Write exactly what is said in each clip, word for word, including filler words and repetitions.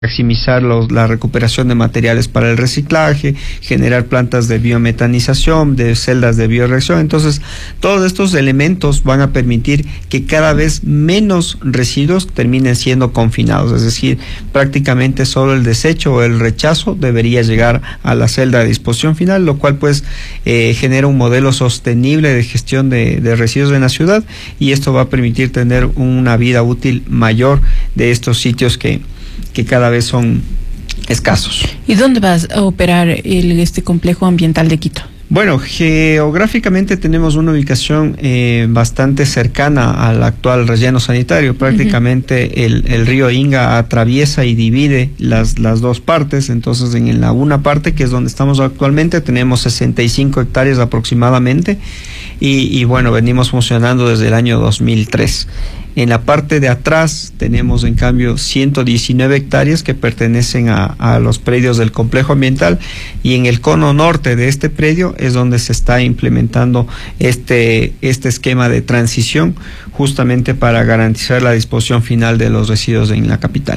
maximizar los, la recuperación de materiales para el reciclaje, generar plantas de biometanización, de celdas de bioreacción. Entonces, todos estos elementos van a permitir que cada vez menos residuos terminen siendo confinados, es decir, prácticamente solo el desecho o el rechazo debería llegar a la celda de disposición final, lo cual pues eh, genera un modelo sostenible de gestión de, de residuos en la ciudad, y esto va a permitir tener una vida útil mayor de estos sitios que que cada vez son escasos. ¿Y dónde vas a operar el, este complejo ambiental de Quito? Bueno, geográficamente tenemos una ubicación eh, bastante cercana al actual relleno sanitario. Prácticamente uh-huh. el, el río Inga atraviesa y divide las, las dos partes. Entonces, en la una parte, que es donde estamos actualmente, tenemos sesenta y cinco hectáreas aproximadamente. Y, y bueno, venimos funcionando desde el año dos mil tres. En la parte de atrás tenemos en cambio ciento diecinueve hectáreas que pertenecen a, a los predios del complejo ambiental, y en el cono norte de este predio es donde se está implementando este, este esquema de transición, justamente para garantizar la disposición final de los residuos en la capital.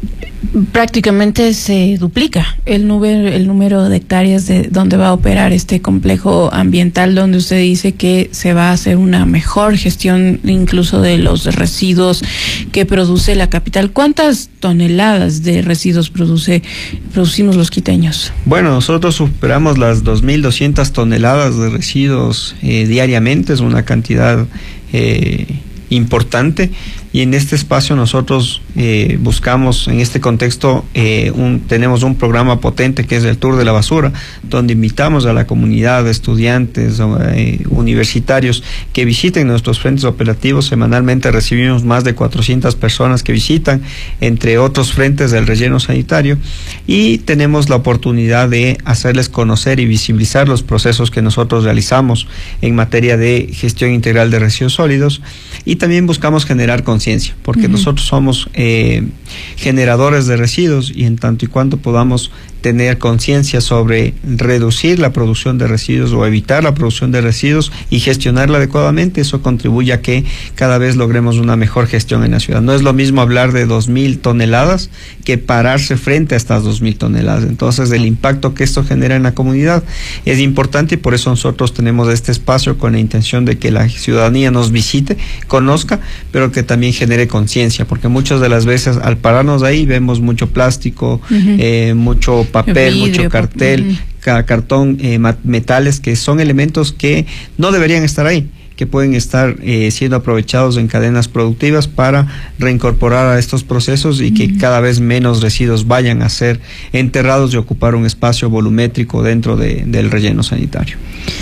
Prácticamente se duplica el número, el número de hectáreas de donde va a operar este complejo ambiental, donde usted dice que se va a hacer una mejor gestión incluso de los residuos que produce la capital. ¿Cuántas toneladas de residuos produce producimos los quiteños? Bueno, nosotros superamos las dos mil doscientas toneladas de residuos eh, diariamente, es una cantidad eh, importante. Y en este espacio nosotros eh, buscamos, en este contexto, eh, un, tenemos un programa potente que es el Tour de la Basura, donde invitamos a la comunidad de estudiantes, eh, universitarios, que visiten nuestros frentes operativos. Semanalmente recibimos más de cuatrocientas personas que visitan, entre otros frentes del relleno sanitario, y tenemos la oportunidad de hacerles conocer y visibilizar los procesos que nosotros realizamos en materia de gestión integral de residuos sólidos, y también buscamos generar conciencia. Porque uh-huh. nosotros somos eh, generadores de residuos, y en tanto y cuanto podamos tener conciencia sobre reducir la producción de residuos o evitar la producción de residuos y gestionarla adecuadamente, eso contribuye a que cada vez logremos una mejor gestión en la ciudad. No es lo mismo hablar de dos mil toneladas que pararse frente a estas dos mil toneladas. Entonces, el impacto que esto genera en la comunidad es importante, y por eso nosotros tenemos este espacio con la intención de que la ciudadanía nos visite, conozca, pero que también genere conciencia, porque muchas de las veces al pararnos ahí vemos mucho plástico, uh-huh. eh, mucho papel, vidrio, mucho cartel, uh-huh. ca cartón, eh, metales, que son elementos que no deberían estar ahí, que pueden estar eh, siendo aprovechados en cadenas productivas para reincorporar a estos procesos, y que cada vez menos residuos vayan a ser enterrados y ocupar un espacio volumétrico dentro de, del relleno sanitario.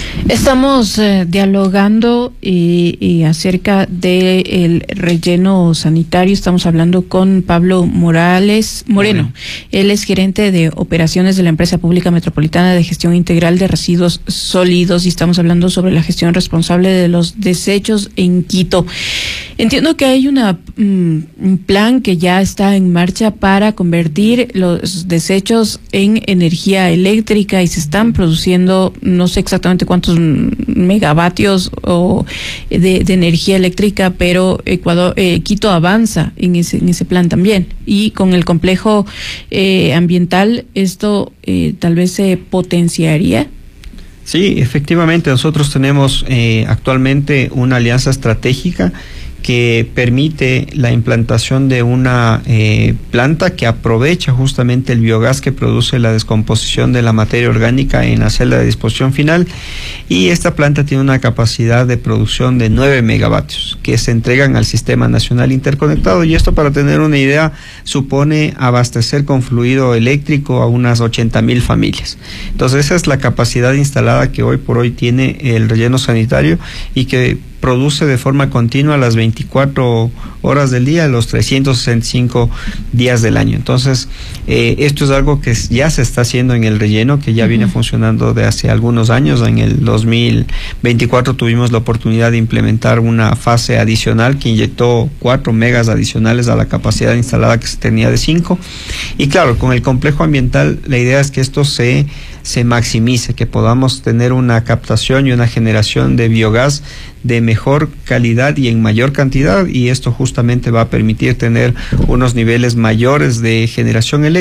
Estamos eh, dialogando y, y acerca del relleno sanitario. Estamos hablando con Pablo Morales Moreno. Bueno. Él es gerente de operaciones de la Empresa Pública Metropolitana de Gestión Integral de Residuos Sólidos, y estamos hablando sobre la gestión responsable de los desechos en Quito. Entiendo que hay una, um, un plan que ya está en marcha para convertir los desechos en energía eléctrica, y se están produciendo, no sé exactamente cuántos megavatios o de, de energía eléctrica, pero Ecuador, eh, Quito avanza en ese, en ese plan también. Y con el complejo eh, ambiental, esto eh, tal vez se potenciaría. Sí, efectivamente, nosotros tenemos eh, actualmente una alianza estratégica que permite la implantación de una eh, planta que aprovecha justamente el biogás que produce la descomposición de la materia orgánica en la celda de disposición final, y esta planta tiene una capacidad de producción de nueve megavatios que se entregan al Sistema Nacional Interconectado, y esto, para tener una idea, supone abastecer con fluido eléctrico a unas ochenta mil familias. Entonces, esa es la capacidad instalada que hoy por hoy tiene el relleno sanitario, y que produce de forma continua las veinticuatro horas del día, los trescientos sesenta y cinco días del año. Entonces, eh, esto es algo que ya se está haciendo en el relleno, que ya uh-huh. viene funcionando de hace algunos años. En el dos mil veinticuatro tuvimos la oportunidad de implementar una fase adicional que inyectó cuatro megas adicionales a la capacidad instalada que se tenía de cinco. Y claro, con el complejo ambiental, la idea es que esto se se maximice, que podamos tener una captación y una generación de biogás de mejor calidad y en mayor cantidad, y esto justamente va a permitir tener unos niveles mayores de generación eléctrica